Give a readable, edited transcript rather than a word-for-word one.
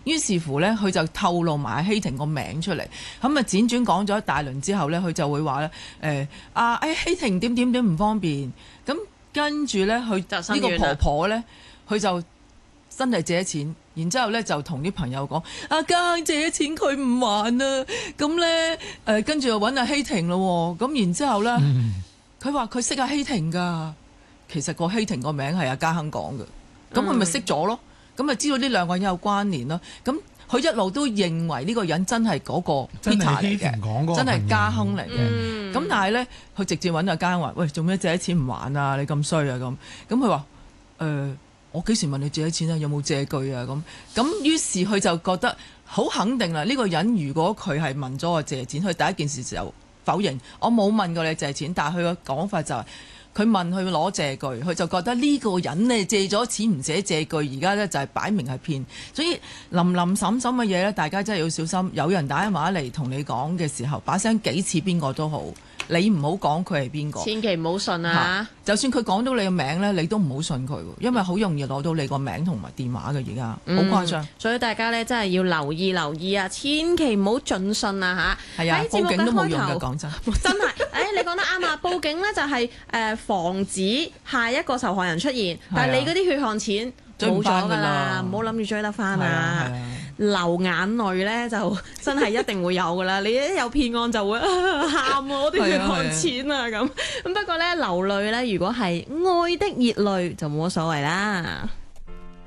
於是乎呢，佢就透露埋希婷個名出嚟，咁啊輾轉講咗一大輪之後呢，佢就會話咧希婷點點點唔方便，咁跟住呢，佢呢個婆婆呢，佢就真係借錢，然之後呢，就同啲朋友講：阿嘉借錢佢唔還啊！咁呢，跟住就揾阿希婷咯，咁然之後呢，佢話佢識阿希婷㗎，其實個希婷個名係阿嘉亨講嘅，咁佢咪識咗咯？咁咪知道呢兩個人有關聯咯。咁佢一路都認為呢個人真係嗰個 Peter 嚟嘅，真係嘉亨嚟嘅。咁但係呢，佢直接揾阿嘉亨話：喂，做咩借錢唔還啊？你咁衰啊！咁佢話：我幾時問你借錢啊？有冇借據啊？咁於是佢就覺得好肯定啦。呢個人如果佢係問咗我借錢，佢第一件事就否認我冇問過你借錢，但係佢個講法就係。佢問佢攞借據，佢就覺得呢個人呢借咗錢唔寫借據，而家呢就係擺明係騙，所以林林審審嘅嘢呢，大家真係要小心。有人打電話嚟同你講嘅時候，把聲幾似邊個都好，你唔好講佢係邊個， 千祈唔好信啊！ 就算佢講到你嘅名呢，你都唔好信佢，因為好容易攞到你個名同埋電話嘅，而家好誇張。 所以大家呢，真係要留意啊，千祈唔好盡信啊嚇！ 係啊，報警都冇用嘅，講真。 真係，你講得啱啊！報警呢就係防止下一個受害人出現，但係你嗰啲血汗錢冇咗㗎啦，唔好諗住追得翻啊！流眼淚呢，就真係一定會有㗎啦！你一有騙案就會喊我啲血汗錢啊咁。不過呢，流淚呢，如果係愛的熱淚就冇乜所謂啦。